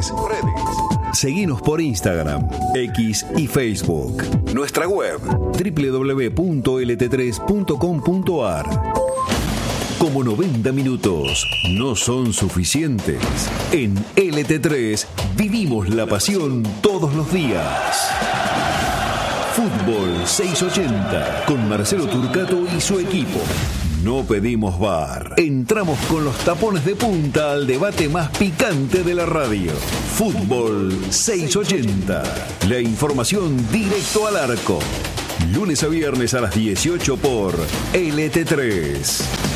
redes. Seguinos por Instagram, X y Facebook. Nuestra web www.lt3.com.ar. Como 90 minutos no son suficientes, en LT3 vivimos la pasión todos los días. Fútbol 680 con Marcelo Turcato y su equipo. No pedimos VAR. Entramos con los tapones de punta al debate más picante de la radio. Fútbol 680. La información directo al arco. Lunes a viernes a las 18 por LT3.